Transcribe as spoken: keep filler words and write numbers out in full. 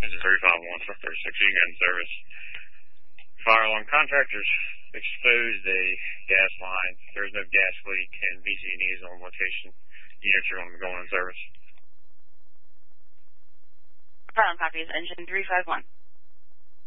This is three five one for thirty-six. You can get in service. Fire alarm contractors exposed a gas line. There is no gas leak, and B C and E is on location. Units are going to be going in service. Problem copies, engine three five one.